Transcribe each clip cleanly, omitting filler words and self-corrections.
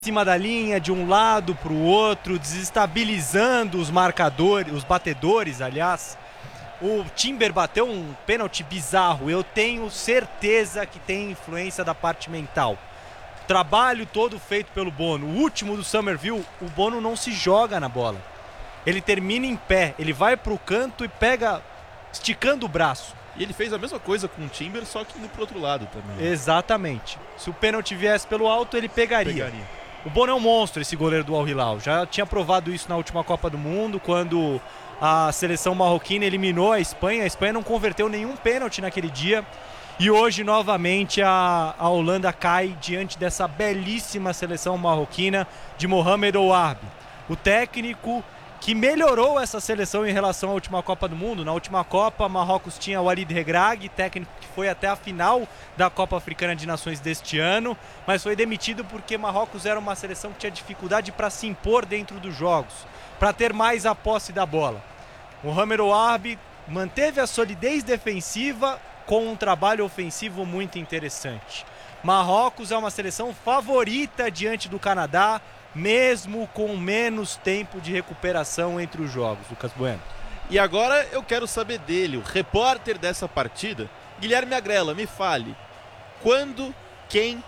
cima da linha, de um lado para o outro, desestabilizando os marcadores, os batedores, aliás. O Timber bateu um pênalti bizarro, eu tenho certeza que tem influência da parte mental. O trabalho todo feito pelo Bono, o último do Summerville, o Bono não se joga na bola. Ele termina em pé, ele vai pro canto e pega, esticando o braço. E ele fez a mesma coisa com o Timber, só que indo pro outro lado também. Exatamente. Se o pênalti viesse pelo alto, ele pegaria. O Bono é um monstro, esse goleiro do Al Hilal. Já tinha provado isso na última Copa do Mundo, quando a seleção marroquina eliminou a Espanha. A Espanha não converteu nenhum pênalti naquele dia. E hoje, novamente, a Holanda cai diante dessa belíssima seleção marroquina de Mohamed Ouarbi. O técnico que melhorou essa seleção em relação à última Copa do Mundo. Na última Copa, Marrocos tinha o Walid Regragui, técnico que foi até a final da Copa Africana de Nações deste ano, mas foi demitido porque Marrocos era uma seleção que tinha dificuldade para se impor dentro dos jogos, para ter mais a posse da bola. Mohamed Ouarbi manteve a solidez defensiva com um trabalho ofensivo muito interessante. Marrocos é uma seleção favorita diante do Canadá, mesmo com menos tempo de recuperação entre os jogos. Lucas Bueno. E agora eu quero saber dele, o repórter dessa partida, Guilherme Agrela, me fale, quando, quem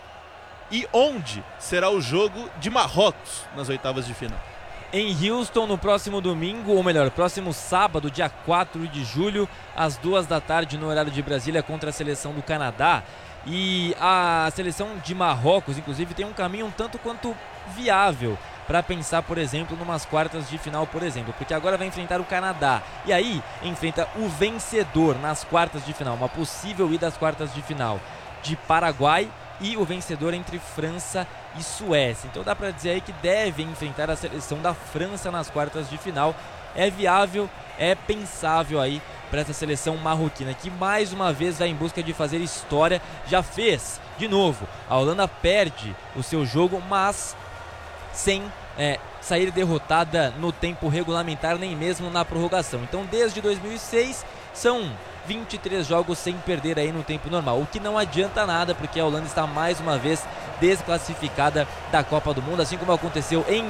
e onde será o jogo de Marrocos nas oitavas de final? Em Houston, no próximo domingo, ou melhor, próximo sábado, dia 4 de julho, às 2 da tarde, no horário de Brasília, contra a seleção do Canadá. E a seleção de Marrocos, inclusive, tem um caminho um tanto quanto viável para pensar, por exemplo, numas quartas de final, por exemplo, porque agora vai enfrentar o Canadá e aí enfrenta o vencedor nas quartas de final, uma possível ida às quartas de final de Paraguai e o vencedor entre França e Suécia. Então dá para dizer aí que deve enfrentar a seleção da França nas quartas de final. É viável, é pensável aí para essa seleção marroquina, que mais uma vez vai em busca de fazer história. Já fez, de novo, a Holanda perde o seu jogo, mas sem sair derrotada no tempo regulamentar, nem mesmo na prorrogação. Então desde 2006 são 23 jogos sem perder aí no tempo normal, o que não adianta nada, porque a Holanda está mais uma vez desclassificada da Copa do Mundo, assim como aconteceu em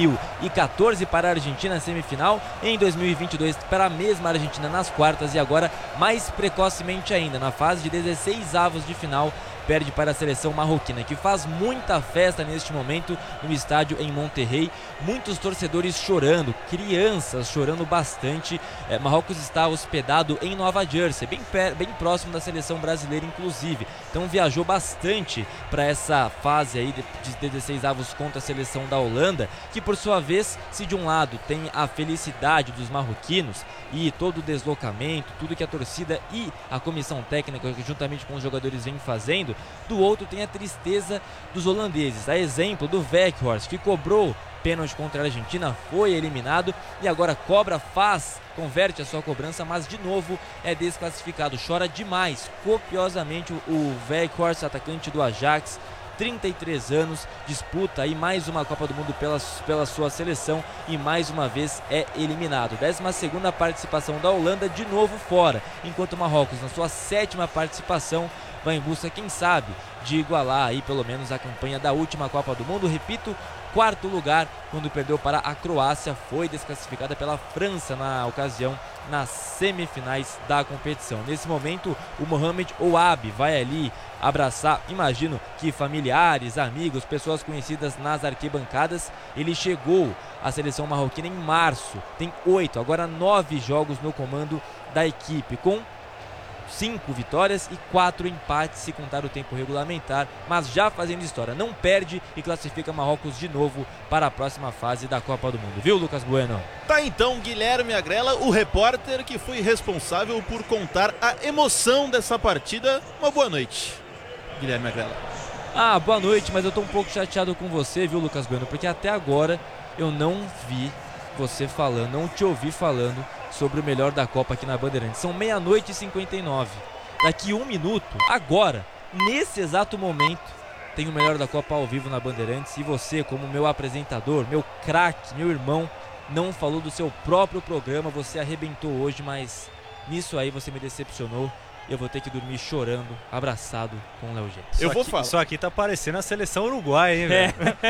2014 para a Argentina na semifinal, em 2022 para a mesma Argentina nas quartas e agora mais precocemente ainda na fase de 16avos de final perde para a seleção marroquina, que faz muita festa neste momento no estádio em Monterrey, muitos torcedores chorando, crianças chorando bastante. Marrocos está hospedado em Nova Jersey, bem próximo da seleção brasileira inclusive, então viajou bastante para essa fase aí de 16avos contra a seleção da Holanda, que por sua vez, se de um lado tem a felicidade dos marroquinos e todo o deslocamento, tudo que a torcida e a comissão técnica juntamente com os jogadores vem fazendo, do outro tem a tristeza dos holandeses, a exemplo do Weghorst, que cobrou pênalti contra a Argentina, foi eliminado e agora converte a sua cobrança, mas de novo é desclassificado, chora demais, copiosamente o Weghorst, atacante do Ajax, 33 anos, disputa aí mais uma Copa do Mundo pela sua seleção e mais uma vez é eliminado. 12ª participação da Holanda, de novo fora, enquanto Marrocos na sua 7ª participação vai em busca, quem sabe, de igualar aí pelo menos a campanha da última Copa do Mundo. Repito, 4º lugar quando perdeu para a Croácia, foi desclassificada pela França na ocasião nas semifinais da competição. Nesse momento o Mohamed Ouarbi vai ali abraçar, imagino que familiares, amigos, pessoas conhecidas nas arquibancadas. Ele chegou à seleção marroquina em março, tem 8, agora 9 jogos no comando da equipe, com 5 vitórias e 4 empates se contar o tempo regulamentar, mas já fazendo história, não perde e classifica Marrocos de novo para a próxima fase da Copa do Mundo, viu, Lucas Bueno? Tá então, Guilherme Agrela, o repórter que foi responsável por contar a emoção dessa partida. Uma boa noite, Guilherme Agrela. Boa noite, mas eu tô um pouco chateado com você, viu, Lucas Bueno, porque até agora eu não vi você falando, não te ouvi falando sobre o melhor da Copa aqui na Bandeirantes. São 00h59. Daqui 1 minuto, agora, nesse exato momento, tem o melhor da Copa ao vivo na Bandeirantes. E você, como meu apresentador, meu craque, meu irmão, não falou do seu próprio programa. Você arrebentou hoje, mas nisso aí você me decepcionou. Eu vou ter que dormir chorando, abraçado com o Léo Gentes. Isso aqui tá parecendo a seleção uruguaia, hein, velho?